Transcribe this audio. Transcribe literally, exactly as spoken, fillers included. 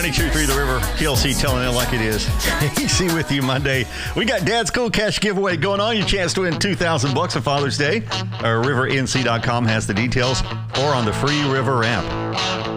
ninety-two point three The River, T L C telling it like it is. A C with you Monday. We got Dad's Cool Cash giveaway going on. Your chance to win two thousand bucks on Father's Day. Uh, river N C dot com has the details, or on the free River app.